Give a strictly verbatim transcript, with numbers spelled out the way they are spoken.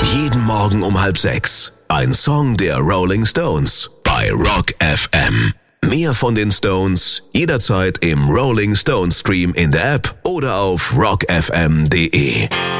Jeden Morgen um halb sechs. Ein Song der Rolling Stones bei Rock F M. Mehr von den Stones jederzeit im Rolling Stones Stream in der App oder auf rock f m punkt d e.